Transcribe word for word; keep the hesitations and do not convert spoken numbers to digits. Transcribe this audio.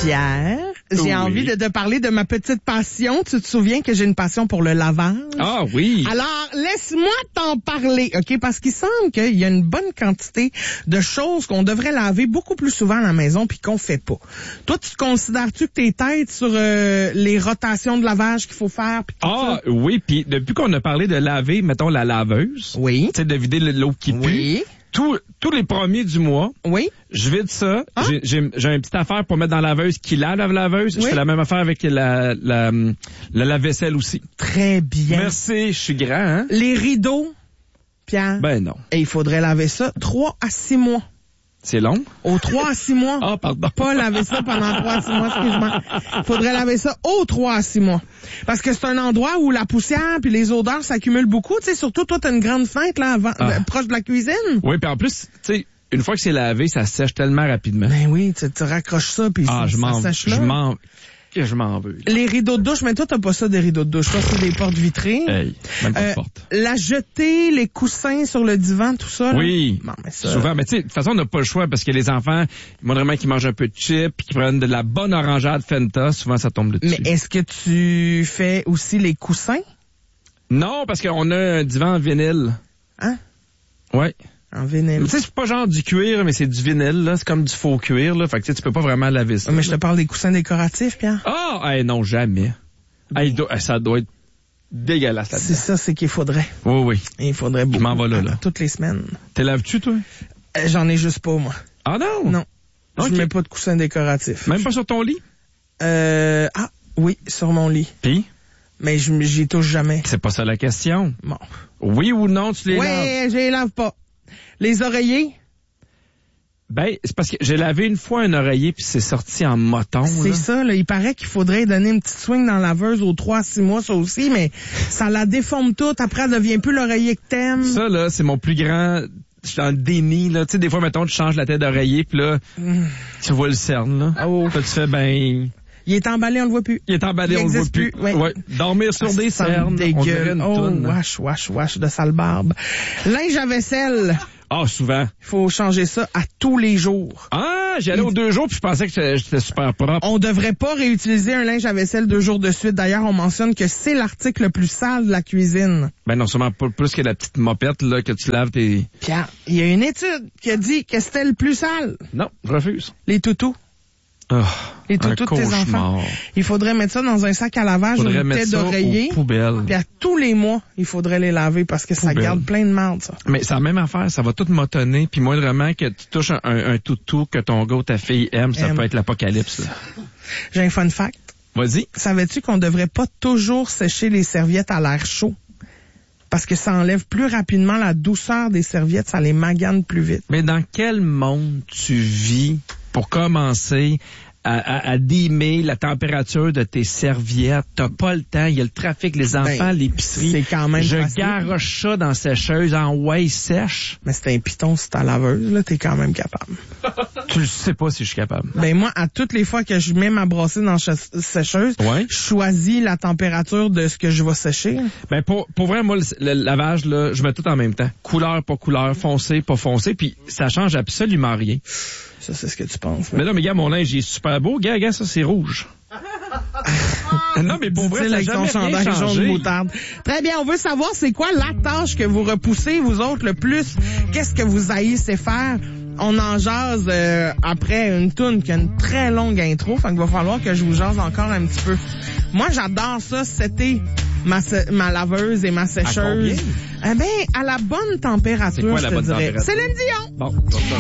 Pierre, j'ai Oui. envie de te parler de ma petite passion. Tu te souviens que j'ai une passion pour le lavage? Ah oui. Alors, laisse-moi t'en parler, OK? Parce qu'il semble qu'il y a une bonne quantité de choses qu'on devrait laver beaucoup plus souvent à la maison puis qu'on fait pas. Toi, tu te considères-tu que t'es tête sur euh, les rotations de lavage qu'il faut faire? Pis tout Ah ça? oui, puis depuis qu'on a parlé de laver, mettons la laveuse, Oui. tu sais, de vider l'eau qui pue, Oui. tous tous les premiers du mois, Oui. je vide ça. Ah. J'ai, j'ai, j'ai une petite affaire pour mettre dans la laveuse qui lave la laveuse. Oui. Je fais la même affaire avec la, la, la lave-vaisselle aussi. Très bien. Merci, je suis grand, hein? Les rideaux, Pierre, Ben non. et il faudrait laver ça trois à six mois. C'est long? Aux trois à six mois. Ah, pardon. Pas laver ça pendant trois à six mois, excuse-moi. Faudrait laver ça aux trois à six mois. Parce que c'est un endroit où la poussière puis les odeurs s'accumulent beaucoup. Tu sais, surtout, toi, t'as une grande fenêtre, là, avant, Ah. euh, proche de la cuisine. Oui, puis en plus, tu sais, une fois que c'est lavé, ça sèche tellement rapidement. Ben oui, tu, tu raccroches ça puis ah, ça, je m'en, ça sèche là. je m'en, que je m'en veux. Les rideaux de douche, mais toi, t'as pas ça des rideaux de douche. Toi, c'est des portes vitrées. Hey, même pas de Euh, porte. la jetée, les coussins sur le divan, tout ça. Là. Oui, Bon, mais ça... souvent. Mais tu sais, de toute façon, on n'a pas le choix parce que les enfants, ils vont vraiment qu'ils mangent un peu de chips puis qu'ils prennent de la bonne orangeade Fanta. Souvent, ça tombe dessus. Mais est-ce que tu fais aussi les coussins? Non, parce qu'on a un divan en vinyle. Hein? Ouais. En vinyle. Mais tu sais, c'est pas genre du cuir, mais c'est du vinyle, là. C'est comme du faux cuir, là. Fait que tu sais, tu peux pas vraiment laver ça. Mais je te parle des coussins décoratifs, Pierre. Ah, hey, non, jamais. Hey, il doit- hey, ça doit être dégueulasse C'est là-dedans. ça, c'est qu'il faudrait. Oui, oui. Il faudrait beaucoup. m'en vais là, là. Toutes les semaines. T'es laves-tu, toi? Euh, J'en ai juste pas, moi. Ah non? Non. Ok. Je mets pas de coussins décoratifs. Même pas sur ton lit? Euh, ah, oui, sur mon lit. Pis? Mais je m- j'y touche jamais. C'est pas ça la question. Bon. Oui ou non, tu les laves? Ouais, je les lave pas. Les oreillers, Ben, c'est parce que j'ai lavé une fois un oreiller puis c'est sorti en moton, c'est là. ça, là. Il paraît qu'il faudrait donner une petite swing dans la laveuse aux trois à six mois, ça aussi, mais ça la déforme toute. Après, elle devient plus l'oreiller que t'aimes. Ça, là, c'est mon plus grand... Je suis en déni, là. Tu sais, des fois, mettons, tu changes la tête d'oreiller puis là, Mm. tu vois le cerne, là. Oh. Là, tu fais, ben... Il est emballé, on le voit plus. Il est emballé, Il on le voit existe plus. plus, ouais. Ouais. Dormir sur Ah, des ça me cernes, on dirait dégueule. une Oh, toune. wesh, wesh, wesh de sale barbe. Linge à vaisselle, Ah, souvent. il faut changer ça à tous les jours. Ah, j'y allais aux deux jours puis je pensais que j'étais- j'étais super propre. On devrait pas réutiliser un linge à vaisselle deux jours de suite. D'ailleurs, on mentionne que c'est l'article le plus sale de la cuisine. Ben non, sûrement pas plus que la petite mopette, là, que tu laves tes... Pierre, il y a une étude qui a dit que c'était le plus sale. Non, je refuse. Les toutous. Oh, Les un toutous de tes cauchemar. enfants. Il faudrait mettre ça dans un sac à lavage ou Faudrait une mettre tête ça d'oreiller. aux poubelles. Puis à tous les mois, il faudrait les laver parce que ça Poubelle. garde plein de merde, ça. Mais c'est la même affaire, ça va tout motonner, puis moindrement que tu touches un, un, un toutou que ton gars ou ta fille aime, ça Aime. peut être l'apocalypse. là. J'ai un fun fact. Vas-y. Savais-tu qu'on devrait pas toujours sécher les serviettes à l'air chaud? Parce que ça enlève plus rapidement la douceur des serviettes, ça les magane plus vite. Mais dans quel monde tu vis pour commencer à, à, à dimer la température de tes serviettes? T'as pas le temps, il y a le trafic, les enfants, Ben, l'épicerie. c'est quand même Je facile. garoche ça dans la sécheuse en way sèche. Mais c'est un piton sur ta laveuse, là, t'es quand même capable. Tu le sais pas si je suis capable. Ben moi, à toutes les fois que je mets ma brossée dans la cha- sécheuse, Ouais. je choisis la température de ce que je vais sécher. Ben pour pour vrai, moi le, le lavage là, je mets tout en même temps. Couleur pas couleur, foncé pas foncé, puis ça change absolument rien. Ça, c'est ce que tu penses. Mais là, mais gars, mon linge il est super beau, gars, gars, ça c'est rouge. Non, mais pour vrai, Dit-il ça a avec son jamais rien chandail jaune changé. moutarde. Très bien, on veut savoir c'est quoi la tâche que vous repoussez, vous autres, le plus. Qu'est-ce que vous haïssez faire? On en jase euh, après une toune qui a une très longue intro, fait qu'il va falloir que je vous jase encore un petit peu. Moi, j'adore ça, c'était ma, se- ma laveuse et ma sécheuse. combien? Eh ben, à la bonne température, C'est quoi je la te bonne dirais. température? Céline Dion! Bon, ça, ça.